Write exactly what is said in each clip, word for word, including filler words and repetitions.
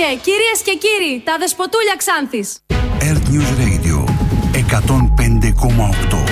και κυρίες και κύριοι, τα δεσποτούλια Ξάνθης. Earth News Radio εκατόν πέντε κόμμα οκτώ.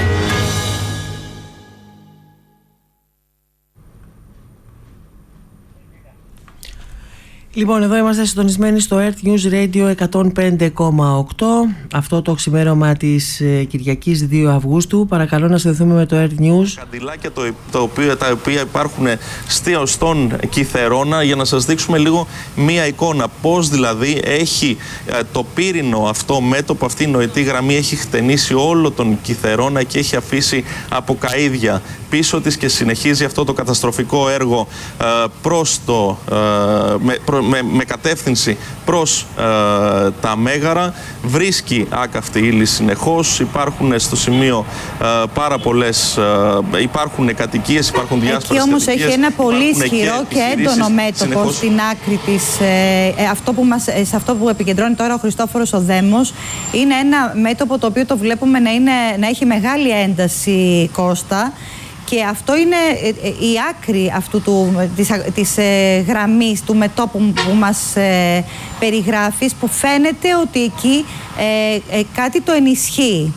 Λοιπόν, εδώ είμαστε συντονισμένοι στο Earth News Radio εκατόν πέντε κόμμα οκτώ. Αυτό το ξημέρωμα της ε, Κυριακής δύο Αυγούστου. Παρακαλώ να συνδεθούμε με το Earth News. Καντιλάκια το, το οποίο, τα οποία υπάρχουν στον Κιθερώνα, για να σας δείξουμε λίγο μία εικόνα. Πώς δηλαδή έχει ε, το πύρινο αυτό μέτωπο, αυτή η νοητή γραμμή έχει χτενίσει όλο τον Κιθερώνα και έχει αφήσει αποκαΐδια πίσω της και συνεχίζει αυτό το καταστροφικό έργο ε, προς το... Ε, με, προ, Με, με κατεύθυνση προς ε, τα Μέγαρα. Βρίσκει άκαυτη ύλη συνεχώς. Υπάρχουν στο σημείο ε, πάρα πολλές, ε, υπάρχουν κατοικίες, υπάρχουν διάσπαρες κατοικίες. Εκεί όμως έχει ένα πολύ ισχυρό και, και έντονο μέτωπο συνεχώς στην άκρη της. Ε, ε, αυτό που μας, ε, σε αυτό που επικεντρώνει τώρα ο Χριστόφορος ο Δέμος είναι ένα μέτωπο το οποίο το βλέπουμε να, είναι, να έχει μεγάλη ένταση, Κώστα. Και αυτό είναι η άκρη αυτού του, της, της ε, γραμμής, του μετώπου που μας ε, περιγράφεις, που φαίνεται ότι εκεί ε, ε, κάτι το ενισχύει.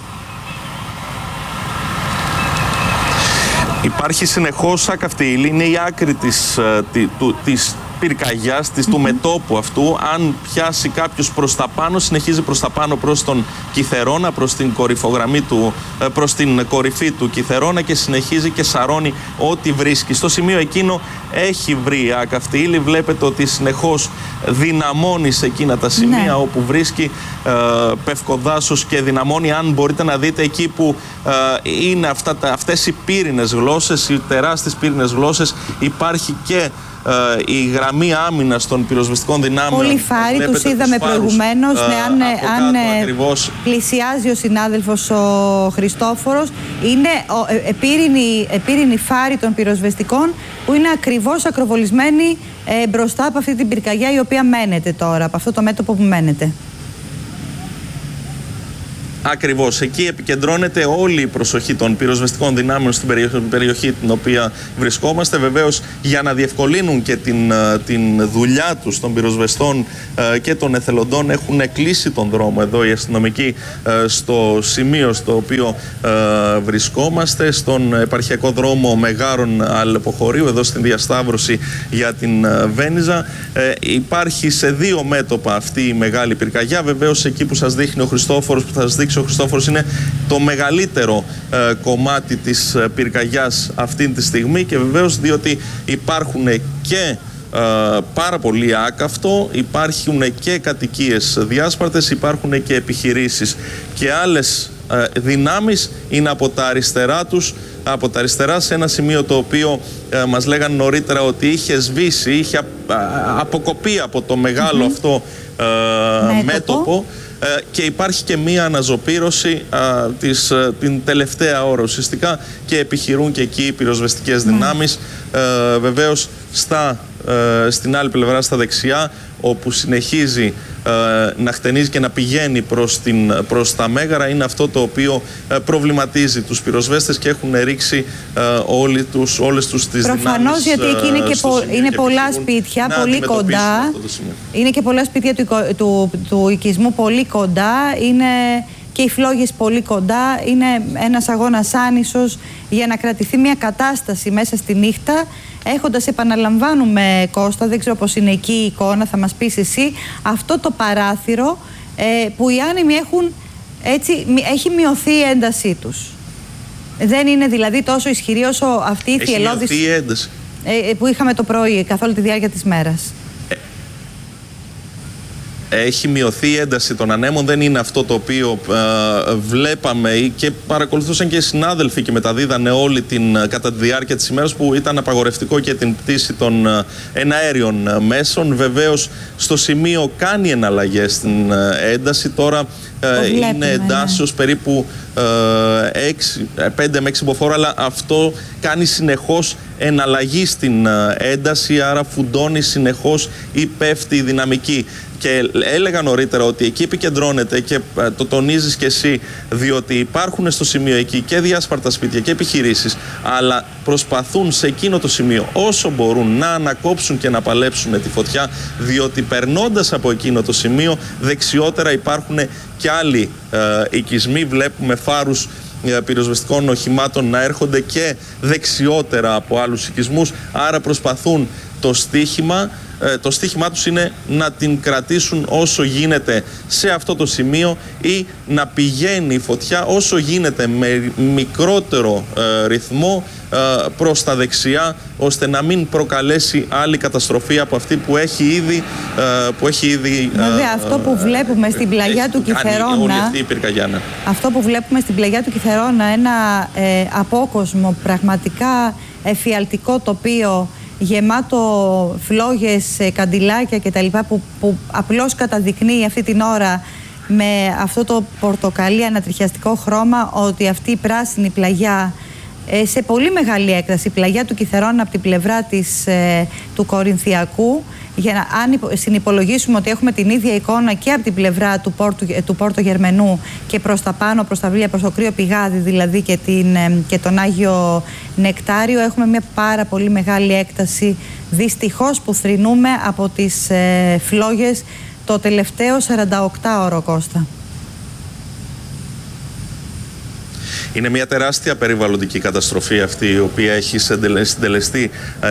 Υπάρχει συνεχώς άκαυτη ύλη, είναι η άκρη της, τη, του, της πυρκαγιάς, της, mm-hmm. του μετώπου αυτού. Αν πιάσει κάποιος προς τα πάνω, συνεχίζει προς τα πάνω, προς τον Κιθερώνα, προς την κορυφογραμμή του, προς την κορυφή του Κιθερώνα και συνεχίζει και σαρώνει ό,τι βρίσκει. Στο σημείο εκείνο έχει βρει άκαυτη ύλη. Βλέπετε ότι συνεχώς δυναμώνει σε εκείνα τα σημεία, ναι, όπου βρίσκει ε, πευκοδάσος και δυναμώνει. Αν μπορείτε να δείτε εκεί που ε, είναι αυτά, αυτές οι πύρινες γλώσσες, οι τεράστιες πύρινες γλώσσες, υπάρχει και Uh, η γραμμή άμυνας των πυροσβεστικών δυνάμεων. Πολύ φάρη, τους είδαμε προηγουμένως. Uh, ναι, αν αν πλησιάζει ο συνάδελφος ο Χριστόφορος, είναι επίρινη φάρη των πυροσβεστικών που είναι ακριβώς ακροβολισμένη ε, μπροστά από αυτή την πυρκαγιά η οποία μένεται τώρα, από αυτό το μέτωπο που μένεται. Ακριβώς. Εκεί επικεντρώνεται όλη η προσοχή των πυροσβεστικών δυνάμεων στην περιοχή, περιοχή την οποία βρισκόμαστε. Βεβαίως, για να διευκολύνουν και την, την δουλειά τους των πυροσβεστών και των εθελοντών, έχουν κλείσει τον δρόμο εδώ οι αστυνομικοί στο σημείο στο οποίο βρισκόμαστε, στον επαρχιακό δρόμο Μεγάρων Αλεποχωρίου, εδώ στην διασταύρωση για την Βένιζα. Υπάρχει σε δύο μέτωπα αυτή η μεγάλη πυρκαγιά. Βεβαίως, εκεί που σας δείχνει ο Χριστόφορος, που θα σας δείξει ο Χριστόφορος, είναι το μεγαλύτερο ε, κομμάτι της ε, πυρκαγιάς αυτή τη στιγμή, και βεβαίως διότι υπάρχουν και ε, πάρα πολύ άκαυτο, υπάρχουν και κατοικίες διάσπαρτες, υπάρχουν και επιχειρήσεις και άλλες ε, δυνάμεις είναι από τα αριστερά τους, από τα αριστερά, σε ένα σημείο το οποίο ε, μας λέγανε νωρίτερα ότι είχε σβήσει, είχε α, αποκοπεί από το μεγάλο mm-hmm. αυτό ε, μέτωπο. μέτωπο. Και υπάρχει και μία αναζωπήρωση α, της, α, την τελευταία ώρα ουσιαστικά, και επιχειρούν και εκεί οι πυροσβεστικές δυνάμεις. Mm. Ε, βεβαίως στα, ε, στην άλλη πλευρά, στα δεξιά, όπου συνεχίζει ε, να χτενίζει και να πηγαίνει προς, την, προς τα Μέγαρα, είναι αυτό το οποίο ε, προβληματίζει τους πυροσβέστες και έχουν ρίξει ε, όλοι τους, όλες τους τις δυνάμεις. Προφανώς, γιατί εκεί είναι, και, πο, είναι και πολλά σπίτια πολύ κοντά. Είναι και πολλά σπίτια του, του, του οικισμού πολύ κοντά. Είναι και οι φλόγες πολύ κοντά. Είναι ένας αγώνας άνισος για να κρατηθεί μια κατάσταση μέσα στη νύχτα. Έχοντας, επαναλαμβάνουμε, Κώστα, δεν ξέρω πώς είναι εκεί η εικόνα, θα μας πεις εσύ, αυτό το παράθυρο ε, που οι άνεμοι έχουν, έτσι, έχει μειωθεί η έντασή τους. Δεν είναι δηλαδή τόσο ισχυρή όσο αυτή η θυελλώδης ε, που είχαμε το πρωί καθ' όλη τη διάρκεια της μέρας. Έχει μειωθεί η ένταση των ανέμων, δεν είναι αυτό το οποίο ε, βλέπαμε και παρακολουθούσαν και οι συνάδελφοι και μεταδίδανε όλη την, κατά τη διάρκεια της ημέρας, που ήταν απαγορευτικό και την πτήση των ε, εναέριων ε, μέσων. Βεβαίως στο σημείο κάνει εναλλαγές στην ε, ένταση. Τώρα ε, είναι εντάσσεως ναι. περίπου ε, πέντε με έξι μποφόρ, αλλά αυτό κάνει συνεχώς εναλλαγή στην ένταση, άρα φουντώνει συνεχώς ή πέφτει η δυναμική. Και έλεγα νωρίτερα ότι εκεί επικεντρώνεται, και το τονίζεις και εσύ, διότι υπάρχουν στο σημείο εκεί και διάσπαρτα σπίτια και επιχειρήσεις, αλλά προσπαθούν σε εκείνο το σημείο όσο μπορούν να ανακόψουν και να παλέψουν τη φωτιά, διότι περνώντας από εκείνο το σημείο δεξιότερα υπάρχουν και άλλοι ε, οικισμοί. Βλέπουμε φάρους πυροσβεστικών οχημάτων να έρχονται και δεξιότερα από άλλους οικισμούς, άρα προσπαθούν το στίχημα το στίχημά τους είναι να την κρατήσουν όσο γίνεται σε αυτό το σημείο ή να πηγαίνει η φωτιά όσο γίνεται με μικρότερο ε, ρυθμό ε, προς τα δεξιά, ώστε να μην προκαλέσει άλλη καταστροφή από αυτή που έχει ήδη, ε, που έχει ήδη Βέβαια, ε, αυτό που βλέπουμε στην πλαγιά του Κιθερώνα, αυτό που βλέπουμε στην πλαγιά του Κιθερώνα, ένα ε, απόκοσμο, πραγματικά εφιαλτικό τοπίο, γεμάτο φλόγες, καντιλάκια κτλ. Που, που απλώς καταδεικνύει αυτή την ώρα με αυτό το πορτοκαλί ανατριχιαστικό χρώμα ότι αυτή η πράσινη πλαγιά ε, σε πολύ μεγάλη έκταση, η πλαγιά του Κιθερώνα από την πλευρά της, ε, του Κορινθιακού, για να, αν συνυπολογίσουμε ότι έχουμε την ίδια εικόνα και από την πλευρά του Πόρτου, του Πόρτο Γερμενού και προς τα πάνω, προς τα Βλία, προς το Κρύο Πηγάδι δηλαδή και, την, και τον Άγιο Νεκτάριο, έχουμε μια πάρα πολύ μεγάλη έκταση, δυστυχώς, που θρηνούμε από τις ε, φλόγες το τελευταίο σαρανταοκτάωρο, Κώστα. Είναι μια τεράστια περιβαλλοντική καταστροφή αυτή, η οποία έχει συντελεστεί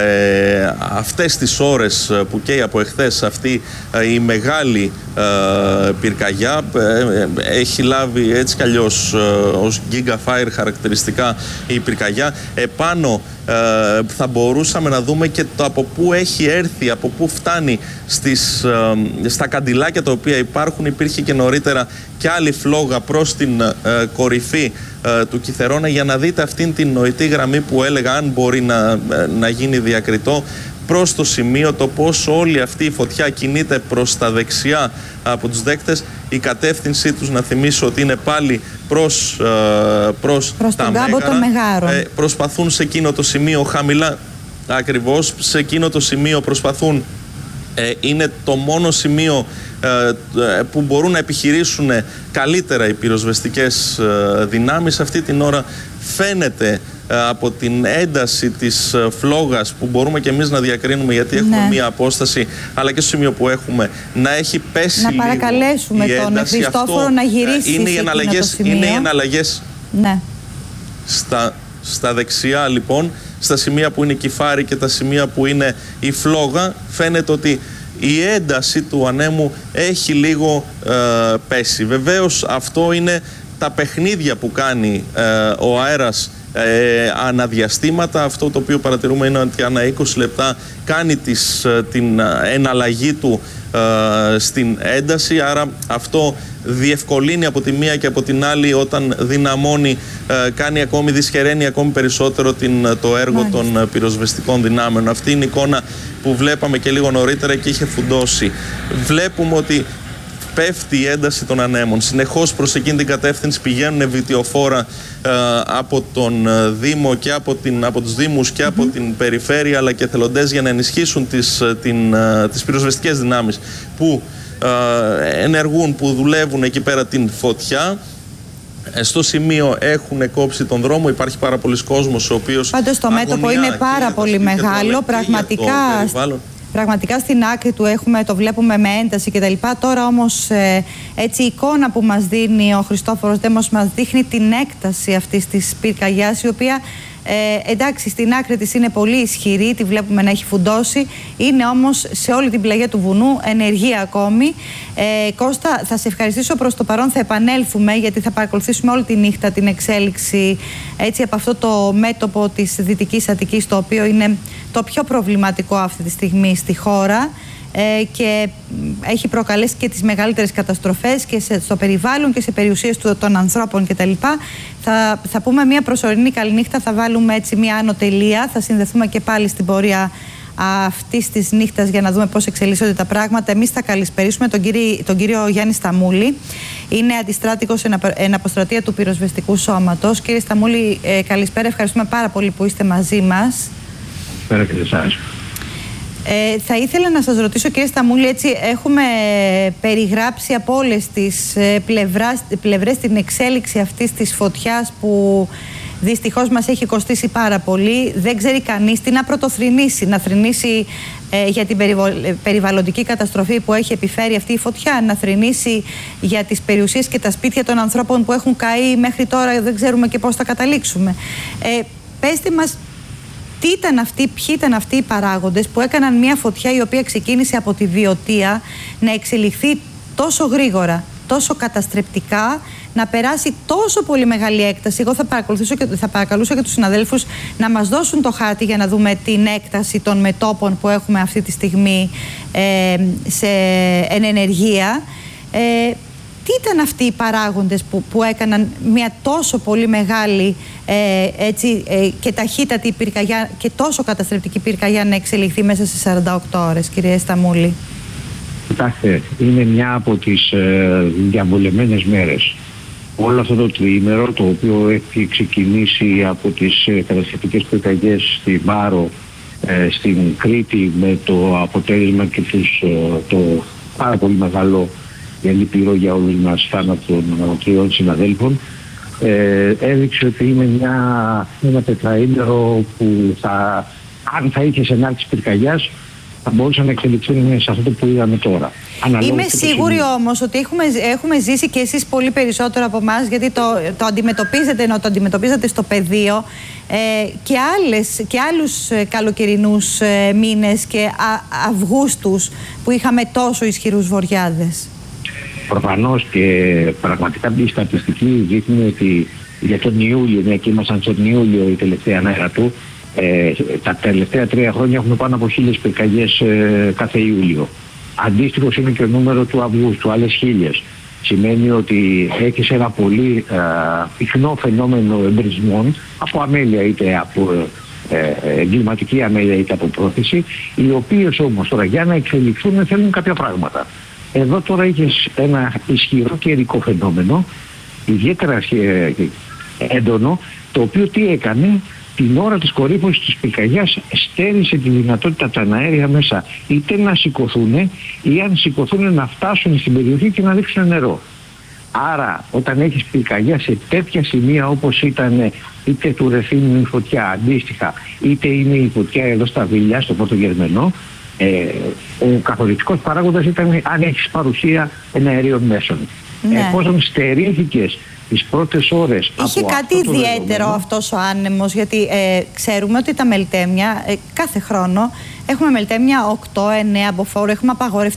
ε, αυτές τις ώρες που καίει από εχθές αυτή ε, η μεγάλη ε, πυρκαγιά. Ε, έχει λάβει έτσι κι αλλιώς ε, ως Gigafire χαρακτηριστικά η πυρκαγιά. Επάνω ε, θα μπορούσαμε να δούμε και το από πού έχει έρθει, από πού φτάνει στις, ε, στα καντιλάκια τα οποία υπάρχουν. Υπήρχε και νωρίτερα και άλλη φλόγα προς την ε, κορυφή ε, του Κιθερώνα, για να δείτε αυτήν την νοητή γραμμή που έλεγα, αν μπορεί να, να γίνει διακριτό, προς το σημείο το πώς όλη αυτή η φωτιά κινείται προς τα δεξιά από τους δέκτες. Η κατεύθυνσή τους, να θυμίσω ότι είναι πάλι προς, ε, προς, προς τα τον κάμπο των Μεγάρων. Ε, προσπαθούν σε εκείνο το σημείο χαμηλά, ακριβώς σε εκείνο το σημείο προσπαθούν. Ε, είναι το μόνο σημείο ε, που μπορούν να επιχειρήσουν καλύτερα οι πυροσβεστικές ε, δυνάμεις. Αυτή την ώρα φαίνεται ε, από την ένταση της ε, φλόγας, που μπορούμε και εμείς να διακρίνουμε, γιατί έχουμε ναι. μία απόσταση, αλλά και στο σημείο που έχουμε, να έχει πέσει λίγο. Να παρακαλέσουμε λίγο τον Χριστόφορο αυτό, να γυρίσει είναι σε οι εναλλαγές, είναι οι εναλλαγές ναι. στα, στα δεξιά, λοιπόν, στα σημεία που είναι η Κιφάρη και τα σημεία που είναι η φλόγα. Φαίνεται ότι η ένταση του ανέμου έχει λίγο ε, πέσει. Βεβαίως αυτό είναι τα παιχνίδια που κάνει ε, ο αέρας ε, αναδιαστήματα. Αυτό το οποίο παρατηρούμε είναι ότι ανά είκοσι λεπτά κάνει τις, την εναλλαγή του ε, στην ένταση, άρα αυτό διευκολύνει από τη μία και από την άλλη, όταν δυναμώνει, ε, κάνει ακόμη, δυσχεραίνει ακόμη περισσότερο την, το έργο Μάλιστα. των πυροσβεστικών δυνάμεων. Αυτή είναι η εικόνα που βλέπαμε και λίγο νωρίτερα και είχε φουντώσει. Βλέπουμε ότι πέφτει η ένταση των ανέμων. Συνεχώς προς εκείνη την κατεύθυνση πηγαίνουν βιτιοφόρα ε, από τον Δήμο και από, την, από τους Δήμους και mm-hmm. από την περιφέρεια, αλλά και εθελοντές, για να ενισχύσουν τις, την, τις πυροσβεστικές δυνάμεις που ε, ενεργούν, που δουλεύουν εκεί πέρα την φωτιά. Στο σημείο έχουν κόψει τον δρόμο, υπάρχει πάρα πολλοί κόσμος ο οποίος... Πάντως το μέτωπο είναι πάρα πολύ μεγάλο, πραγματικά, πραγματικά στην άκρη του έχουμε, το βλέπουμε με ένταση κτλ. Τώρα όμως ε, έτσι η εικόνα που μας δίνει ο Χριστόφορος Δέμος μας δείχνει την έκταση αυτής της πυρκαγιάς, η οποία Ε, εντάξει, στην άκρη της είναι πολύ ισχυρή, τη βλέπουμε να έχει φουντώσει, είναι όμως σε όλη την πλαγιά του βουνού ενεργή ακόμη. Ε, Κώστα, θα σε ευχαριστήσω προς το παρόν, θα επανέλθουμε, γιατί θα παρακολουθήσουμε όλη τη νύχτα την εξέλιξη έτσι, από αυτό το μέτωπο της Δυτικής Αττικής, το οποίο είναι το πιο προβληματικό αυτή τη στιγμή στη χώρα. Ε, και έχει προκαλέσει και τις μεγαλύτερες καταστροφές και σε, στο περιβάλλον και σε περιουσίες του, των ανθρώπων κτλ. Θα, θα πούμε μια προσωρινή καληνύχτα, θα βάλουμε έτσι μια άνω τελεία, θα συνδεθούμε και πάλι στην πορεία αυτής της νύχτας για να δούμε πώς εξελίσσονται τα πράγματα. Εμείς θα καλησπερίσουμε τον κύριο, τον κύριο Γιάννη Σταμούλη, είναι αντιστράτηγος εν, εν αποστρατεία του Πυροσβεστικού Σώματος. Κύριε Σταμούλη, ε, καλησπέρα, ευχαριστούμε πάρα πολύ που είστε μαζί μας. Καλησπέρα και σε εσάς. Ε, θα ήθελα να σας ρωτήσω, κύριε Σταμούλη, έτσι έχουμε περιγράψει από όλες τις πλευράς, πλευρές την εξέλιξη αυτής της φωτιάς που δυστυχώς μας έχει κοστίσει πάρα πολύ. Δεν ξέρει κανείς τι να πρωτοθρηνήσει, να θρηνήσει ε, για την περιβαλλοντική καταστροφή που έχει επιφέρει αυτή η φωτιά, να θρηνήσει για τις περιουσίες και τα σπίτια των ανθρώπων που έχουν καεί μέχρι τώρα, δεν ξέρουμε και πώς θα καταλήξουμε. Ε, πέστε μας, τι ήταν αυτοί, ποιοι ήταν αυτοί οι παράγοντες που έκαναν μια φωτιά η οποία ξεκίνησε από τη Βιωτία να εξελιχθεί τόσο γρήγορα, τόσο καταστρεπτικά, να περάσει τόσο πολύ μεγάλη έκταση. Εγώ θα, παρακολουθήσω και, θα παρακαλούσα και τους συναδέλφους να μας δώσουν το χάρτη για να δούμε την έκταση των μετώπων που έχουμε αυτή τη στιγμή ε, σε, εν ενεργεία. Ε, τι ήταν αυτοί οι παράγοντες που, που έκαναν μια τόσο πολύ μεγάλη ε, έτσι, ε, και ταχύτατη πυρκαγιά και τόσο καταστρεπτική πυρκαγιά να εξελιχθεί μέσα σε σαράντα οκτώ ώρες, κύριε Σταμούλη? Κοιτάξτε, είναι μια από τις ε, διαβολεμένες μέρες. Όλο αυτό το τριήμερο, το οποίο έχει ξεκινήσει από τις ε, καταστροφικές πυρκαγιές στη Βάρο, ε, στην Κρήτη, με το αποτέλεσμα και τους, ε, το πάρα πολύ μεγάλο και λυπηρό για όλους μας θάνατο των τριών συναδέλφων, ε, έδειξε ότι είναι μια, ένα τετραήμερο που θα, αν θα είχε ενάρξη πυρκαγιάς, θα μπορούσαν να εξελιχθούν σε αυτό που είδαμε τώρα. Είμαι σίγουρη όμως ότι έχουμε, έχουμε ζήσει και εσείς πολύ περισσότερο από εμάς, γιατί το, το αντιμετωπίζετε, ενώ το αντιμετωπίζετε στο πεδίο ε, και, άλλες, και άλλους ε, καλοκαιρινούς ε, μήνες και α, Αυγούστους που είχαμε τόσο ισχυρούς βοριάδες. Προφανώς, και πραγματικά η στατιστική δείχνει ότι για τον Ιούλιο, μια και ήμασταν στον Ιούλιο η τελευταία μέρα του, ε, τα τελευταία τρία χρόνια έχουμε πάνω από χίλιες πυρκαγιές ε, κάθε Ιούλιο. Αντίστοιχος είναι και ο νούμερο του Αυγούστου, άλλες χίλιες. Σημαίνει ότι έχεις ένα πολύ ε, πυκνό φαινόμενο εμπρισμών από αμέλεια, είτε από ε, εγκληματική αμέλεια είτε από πρόθεση, οι οποίες όμως τώρα για να εξελιχθούν θέλουν κάποια πράγματα. Εδώ τώρα είχες ένα ισχυρό καιρικό φαινόμενο, ιδιαίτερα έντονο, το οποίο τι έκανε? Την ώρα της κορύφωσης της πυρκαγιάς στέρισε τη δυνατότητα τα αέρια μέσα είτε να σηκωθούν ή αν σηκωθούν να φτάσουν στην περιοχή και να ρίξουν νερό. Άρα όταν έχεις πυρκαγιά σε τέτοια σημεία όπως ήταν είτε του Ρεθύμνου η φωτιά αντίστοιχα, είτε είναι η φωτιά εδώ στα Βίλια, στο Πόρτο Γερμενό, ε, ο καθοριστικός παράγοντας ήταν αν έχεις παρουσία εναερίων μέσων. Ναι. Εφόσον στερήθηκες τις πρώτες ώρες. Είχε από κάτι αυτό ιδιαίτερο δεδομένο, αυτός ο άνεμος, γιατί ε, ξέρουμε ότι τα μελτέμια ε, κάθε χρόνο έχουμε μελτέμια οκτώ εννέα μποφόρ, έχουμε απαγορευτεί